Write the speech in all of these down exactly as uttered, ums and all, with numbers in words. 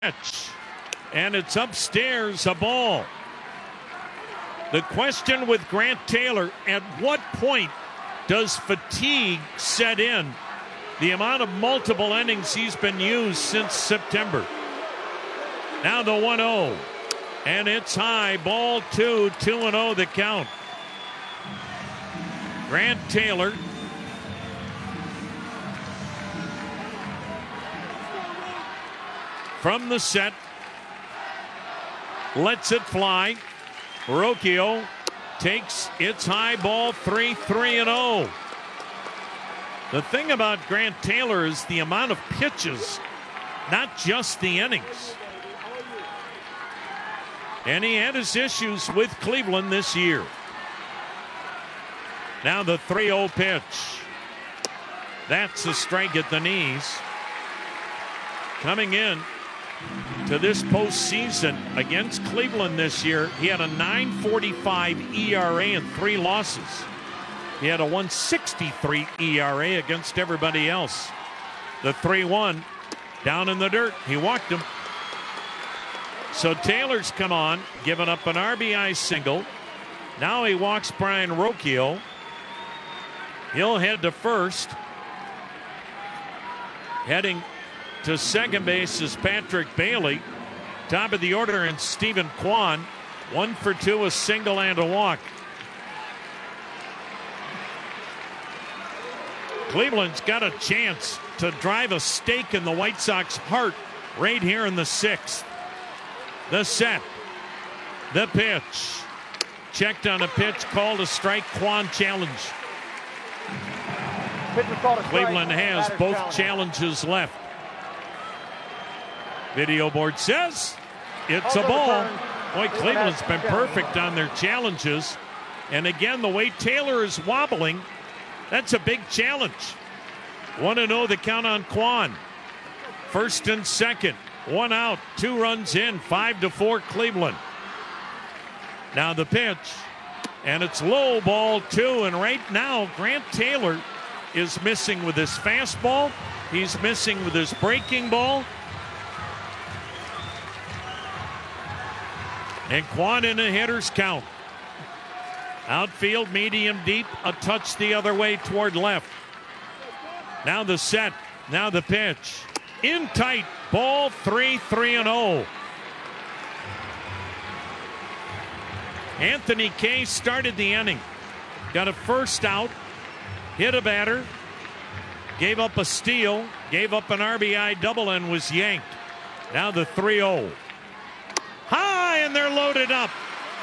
pitch, and it's upstairs, a ball. The question with Grant Taylor, at what point does fatigue set in? The amount of multiple innings he's been used since September. Now the one oh, and it's high, ball two, two and oh the count. Grant Taylor from the set, lets it fly. Rocchio takes its high ball, three, three and oh. The thing about Grant Taylor is the amount of pitches, not just the innings. And he had his issues with Cleveland this year. Now the three oh pitch. That's a strike at the knees. Coming in to this postseason against Cleveland this year, he had a nine forty-five E R A and three losses. He had a one sixty-three E R A against everybody else. The three one down in the dirt. He walked him. So Taylor's come on, giving up an R B I single. Now he walks Brayan Rocchio. He'll head to first. Heading to second base is Patrick Bailey. Top of the order and Stephen Kwan. One for two, a single and a walk. Cleveland's got a chance to drive a stake in the White Sox heart right here in the sixth. The set. The pitch. Checked on a pitch, called a strike. Kwan challenge. Cleveland has both challenges left. Video board says it's a ball. Boy, Cleveland's been perfect on their challenges. And again, the way Taylor is wobbling, that's a big challenge. one and oh the count on Kwan. First and second. One out. Two runs in. Five to four Cleveland. Now the pitch. And it's low, ball two. And right now, Grant Taylor is missing with his fastball. He's missing with his breaking ball. And Kwan in a hitter's count. Outfield, medium deep, a touch the other way toward left. Now the set, now the pitch. In tight, ball three, three and oh. Anthony Kay started the inning. Got a first out, hit a batter, gave up a steal, gave up an R B I double and was yanked. Now the three oh. High, and they're loaded up.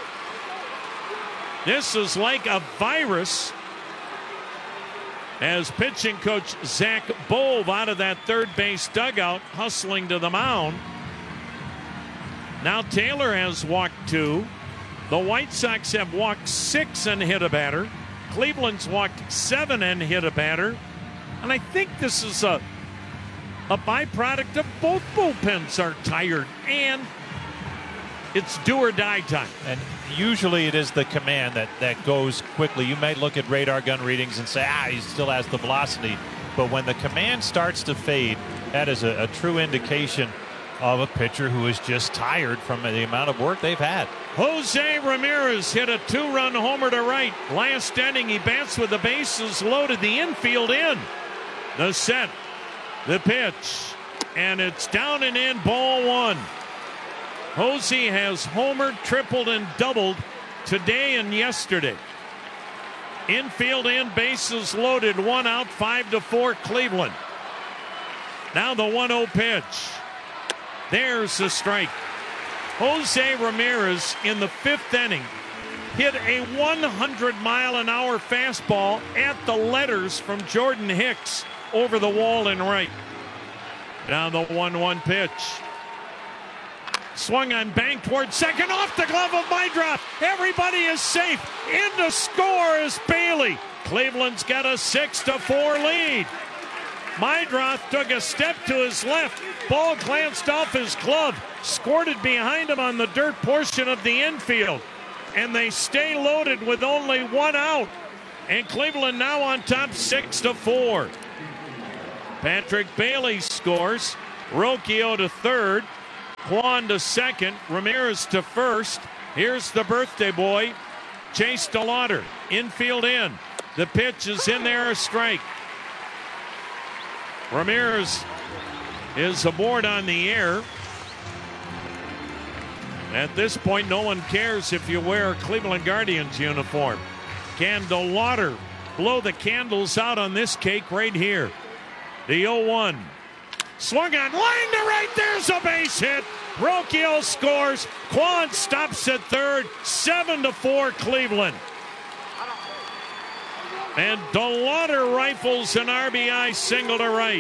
This is like a virus as pitching coach Zach Bove out of that third base dugout hustling to the mound. Now Taylor has walked two. The White Sox have walked six and hit a batter. Cleveland's walked seven and hit a batter. And I think this is a, a byproduct of both bullpens are tired and it's do or die time. And usually it is the command that, that goes quickly. You might look at radar gun readings and say, ah, he still has the velocity. But when the command starts to fade, that is a, a true indication of a pitcher who is just tired from the amount of work they've had. Jose Ramirez hit a two-run homer to right. Last inning, he bats with the bases loaded, the infield in. The set, the pitch, and it's down and in, ball one. Jose has homered, tripled, and doubled today and yesterday. Infield in, bases loaded, one out, five to four Cleveland. Now the one oh pitch. There's the strike. Jose Ramirez in the fifth inning hit a one hundred mile an hour fastball at the letters from Jordan Hicks over the wall in right. Now the one one pitch. Swung on, bank toward second, off the glove of Meidroth. Everybody is safe. In to score is Bailey. Cleveland's got a six to four lead. Meidroth took a step to his left. Ball glanced off his glove. Squirted behind him on the dirt portion of the infield. And they stay loaded with only one out. And Cleveland now on top six to four. Patrick Bailey scores. Rocchio to third. Kwan to second. Ramirez to first. Here's the birthday boy, Chase DeLauder. Infield in. The pitch is in there, a strike. Ramirez is aboard on the air. At this point, no one cares if you wear a Cleveland Guardians uniform. Can DeLauder blow the candles out on this cake right here? The oh one. Swung on, line to right, there's a base hit. Rocchio scores. Kwan stops at third. Seven to four Cleveland. And DeLauder rifles an R B I single to right.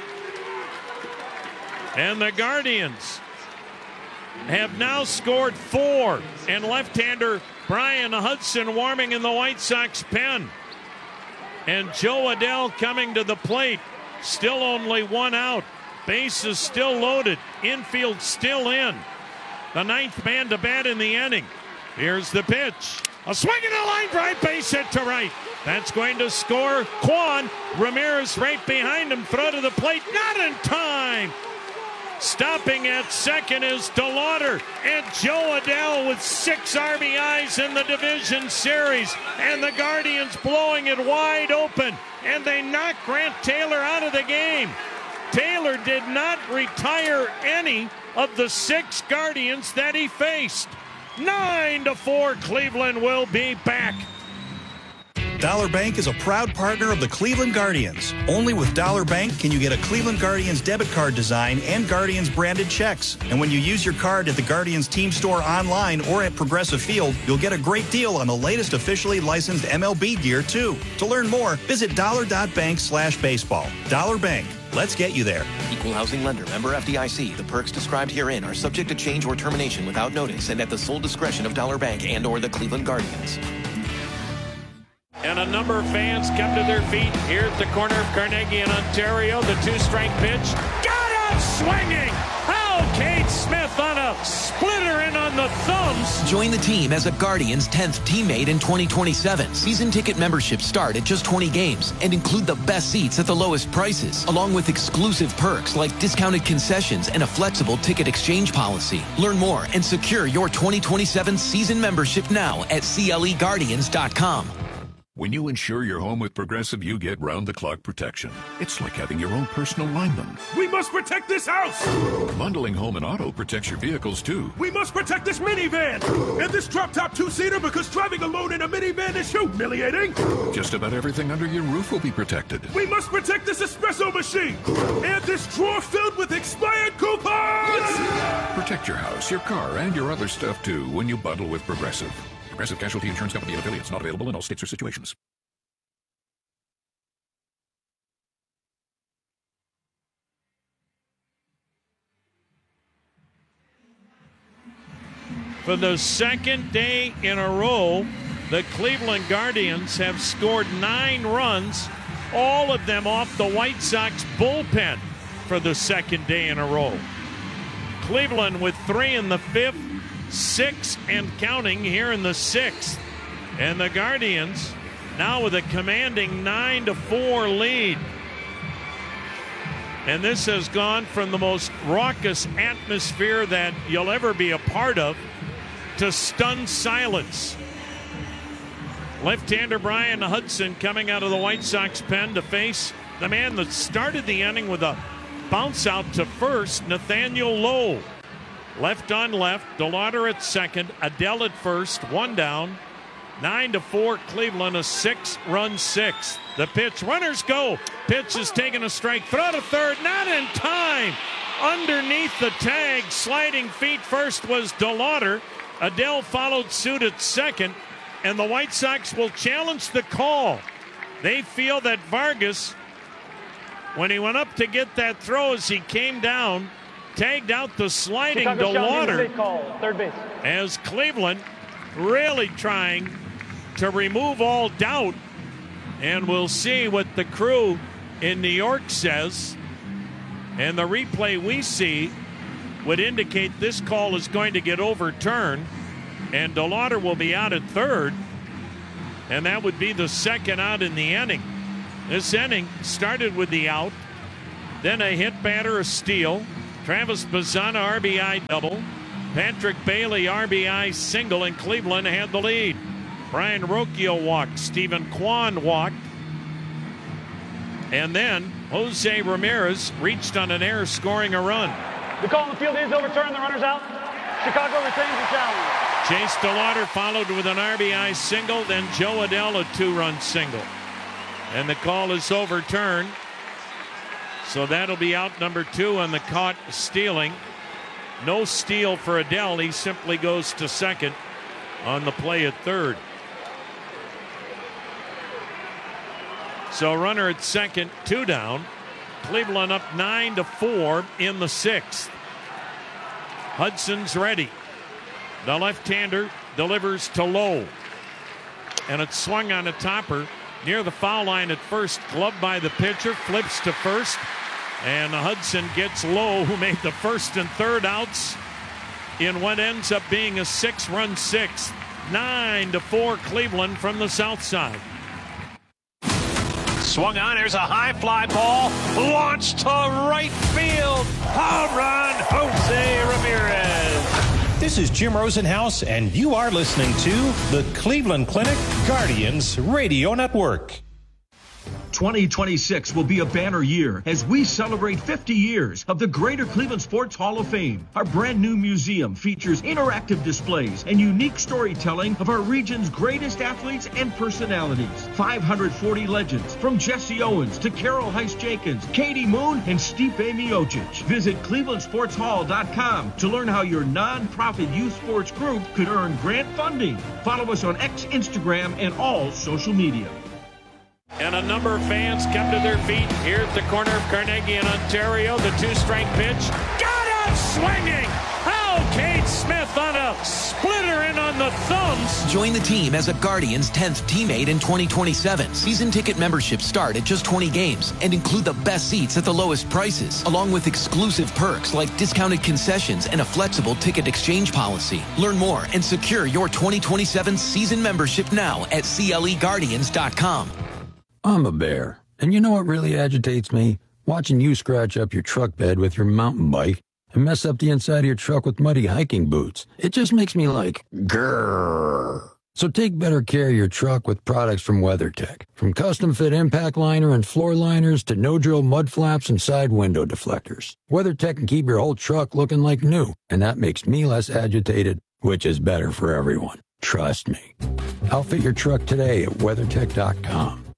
And the Guardians have now scored four. And left-hander Brian Hudson warming in the White Sox pen. And Joe Adell coming to the plate. Still only one out. Base is still loaded. Infield still in. The ninth man to bat in the inning. Here's the pitch. A swing and a line drive, base hit to right. That's going to score Kwan. Ramirez right behind him. Throw to the plate. Not in time. Stopping at second is DeLauder. And Joe Adell with six R B Is in the division series. And the Guardians blowing it wide open. And they knock Grant Taylor out of the game. Taylor did not retire any of the six Guardians that he faced. Nine to four, Cleveland will be back. Dollar Bank is a proud partner of the Cleveland Guardians. Only with Dollar Bank can you get a Cleveland Guardians debit card design and Guardians branded checks. And when you use your card at the Guardians team store online or at Progressive Field, you'll get a great deal on the latest officially licensed M L B gear, too. To learn more, visit dollar.bank slash baseball. Dollar Bank. Let's get you there. Equal housing lender. Member F D I C. The perks described herein are subject to change or termination without notice and at the sole discretion of Dollar Bank and or the Cleveland Guardians. And a number of fans come to their feet here at the corner of Carnegie and Ontario. The two-strike pitch. Got him swinging! How Cade Smith on a splitter in on the thumbs. Join the team as a Guardians tenth teammate in twenty twenty-seven. Season ticket memberships start at just twenty games and include the best seats at the lowest prices, along with exclusive perks like discounted concessions and a flexible ticket exchange policy. Learn more and secure your twenty twenty-seven season membership now at C L E Guardians dot com. When you insure your home with Progressive, you get round-the-clock protection. It's like having your own personal lineman. We must protect this house! Bundling home and auto protects your vehicles, too. We must protect this minivan! And this drop-top two-seater, because driving alone in a minivan is humiliating! Just about everything under your roof will be protected. We must protect this espresso machine! And this drawer filled with expired coupons! Protect your house, your car, and your other stuff, too, when you bundle with Progressive. Progressive Casualty Insurance Company and affiliates. Not available in all states or situations. For the second day in a row, the Cleveland Guardians have scored nine runs, all of them off the White Sox bullpen for the second day in a row. Cleveland with three in the fifth, six and counting here in the sixth. And the Guardians now with a commanding nine to four lead. And this has gone from the most raucous atmosphere that you'll ever be a part of to stunned silence. Left-hander Brian Hudson coming out of the White Sox pen to face the man that started the inning with a bounce out to first, Nathaniel Lowe. Left on left, DeLauder at second, Adell at first, one down. Nine to four, Cleveland, a six-run sixth. The pitch, runners go. Pitch is taking a strike. Throw to third, not in time. Underneath the tag, sliding feet first was DeLauder. Adell followed suit at second, and the White Sox will challenge the call. They feel that Vargas, when he went up to get that throw as he came down, tagged out the sliding DeLauder, third base. as Cleveland really trying to remove all doubt. And we'll see what the crew in New York says. And the replay we see would indicate this call is going to get overturned, and DeLauder will be out at third, and that would be the second out in the inning. This inning started with the out, then a hit batter, a steal, Travis Bazzana R B I double. Patrick Bailey R B I single, and Cleveland had the lead. Brian Rocchio walked. Stephen Kwan walked. And then Jose Ramirez reached on an error, scoring a run. The call in the field is overturned. The runner's out. Chicago retains the challenge. Chase DeLauder followed with an R B I single, then Joe Adell a two-run single. And the call is overturned. So that'll be out number two on the caught stealing. No steal for Adell. He simply goes to second on the play at third. So runner at second, two down. Cleveland up nine to four in the sixth. Hudson's ready. The left-hander delivers to Lowe. And it's swung on a topper near the foul line at first. Gloved by the pitcher, flips to first. And Hudson gets Lowe, who made the first and third outs in what ends up being a six-run sixth. Nine to four Cleveland from the south side. Swung on. There's a high fly ball launched to right field. Home run, Jose Ramirez. This is Jim Rosenhaus, and you are listening to the Cleveland Clinic Guardians Radio Network. twenty twenty-six will be a banner year as we celebrate fifty years of the Greater Cleveland Sports Hall of Fame. Our brand new museum features interactive displays and unique storytelling of our region's greatest athletes and personalities. five hundred forty legends, from Jesse Owens to Carol Heiss-Jenkins, Katie Moon, and Stipe Miocic. Visit cleveland sports hall dot com to learn how your nonprofit youth sports group could earn grant funding. Follow us on X, Instagram, and all social media. And a number of fans come to their feet here at the corner of Carnegie and Ontario. The two-strike pitch. Got him swinging! Oh, Cade Smith on a splitter in on the thumbs. Join the team as a Guardians tenth teammate in twenty twenty-seven. Season ticket memberships start at just twenty games and include the best seats at the lowest prices, along with exclusive perks like discounted concessions and a flexible ticket exchange policy. Learn more and secure your twenty twenty-seven season membership now at C L E guardians dot com. I'm a bear, and you know what really agitates me? Watching you scratch up your truck bed with your mountain bike and mess up the inside of your truck with muddy hiking boots. It just makes me like, grrr. So take better care of your truck with products from WeatherTech. From custom-fit impact liner and floor liners to no-drill mud flaps and side window deflectors. WeatherTech can keep your whole truck looking like new, and that makes me less agitated, which is better for everyone. Trust me. Outfit your truck today at weather tech dot com.